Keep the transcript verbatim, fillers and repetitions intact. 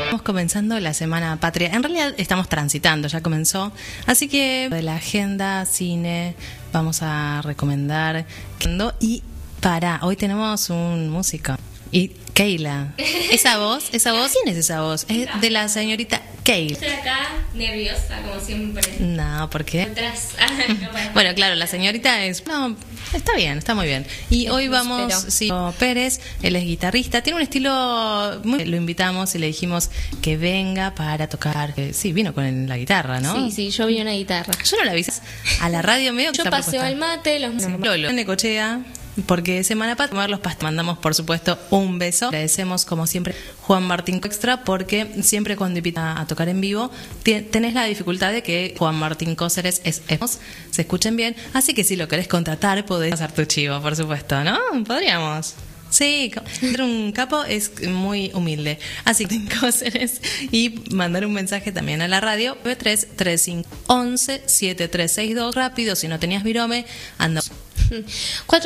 Estamos comenzando la Semana Patria. En realidad estamos transitando, ya comenzó. Así que de la agenda, cine, vamos a recomendar. Y para, hoy tenemos un músico. Y Keila. Esa voz, esa voz, ¿quién es esa voz? Es de la señorita Keila. Estoy acá nerviosa, como siempre. No, ¿por qué? Atrás. Bueno, claro, la señorita es... No, está bien, está muy bien. Y hoy vamos, sí, Pérez, él es guitarrista, tiene un estilo muy... Lo invitamos y le dijimus que venga para tocar. Sí, vino con la guitarra, ¿no? Sí, sí, yo vi una guitarra. Yo no la vi a la radio medio. Yo paseo al mate, los... Lolo, en Necochea. Porque Semana Patria, tomar los pastos. Mandamos, por supuesto, un beso. Agradecemos, como siempre, Juan Martín Extra, porque siempre cuando invita a tocar en vivo, tenés la dificultad de que Juan Martín Cóceres es, es, se escuchen bien. Así que si lo querés contratar, podés hacer tu chivo, por supuesto, ¿no? Podríamos. Sí, entre un capo es muy humilde. Así que Cóceres y mandar un mensaje también a la radio nueve tres tres cinco uno uno siete tres seis dos. Rápido, si no tenías virome, anda.